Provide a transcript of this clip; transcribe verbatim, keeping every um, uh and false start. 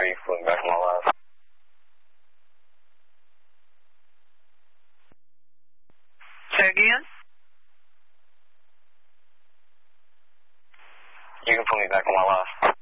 three, flying back on my left. Say again? You can put me back on my left.